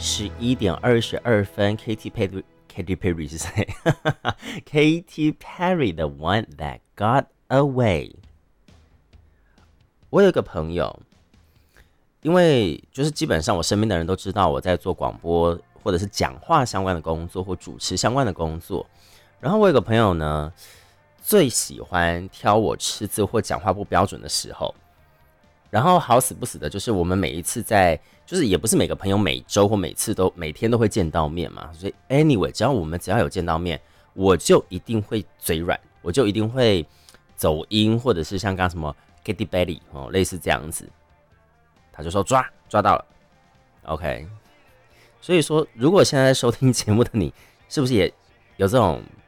11:22，Katy Perry 是谁？Katy Perry 的 One That Got Away。我有一个朋友，因为就是基本上我身边的人都知道我在做广播或者是讲话相关的工作或主持相关的工作。然后我有个朋友呢，最喜欢挑我吃字或讲话不标准的时候。然后好死不死的，就是我们每一次就是也不是每个朋友每周或每天都会见到面嘛，所以 anyway，只要有见到面，我就一定会嘴软，我就一定会走音，或者是像刚刚什么 Katy Perry 类似这样子，他就说抓到了 ，OK。所以说，如果现在在收听节目的你，是不是也有这种